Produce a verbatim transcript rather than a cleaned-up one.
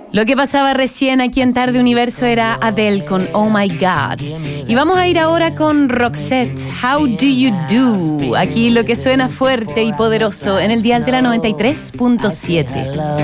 Lo que pasaba recién aquí en Tarde Universo era Adele con Oh My God. Y vamos a ir ahora con Roxette, How Do You Do. Aquí lo que suena fuerte y poderoso en el dial de la noventa y tres punto siete.